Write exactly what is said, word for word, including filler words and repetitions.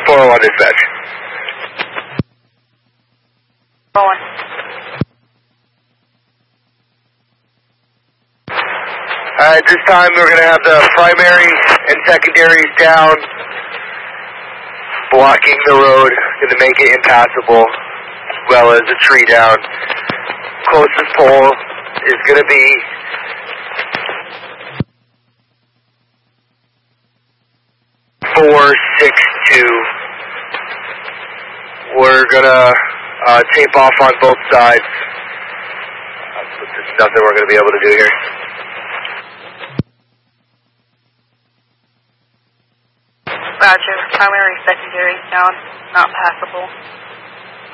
four oh one dispatch. Going. Alright, this time we're going to have the primary and secondaries down, blocking the road, going to make it impassable, as well as a tree down. Closest pole is going to be four six two. We're going to uh, tape off on both sides. There's nothing we're going to be able to do here. Roger. Primary, secondary down, not passable.